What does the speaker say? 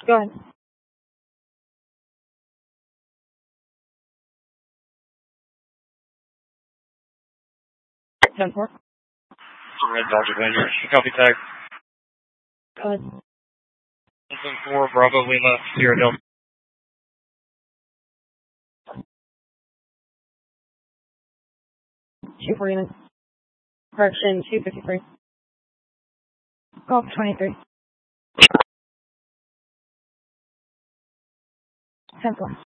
Go ahead. Ten four. Red Dodger Ranger. Copy tag. Go ahead. 4 Bravo Lima Sierra Delta. 240 units. Correction 253. Golf 23. 10 4.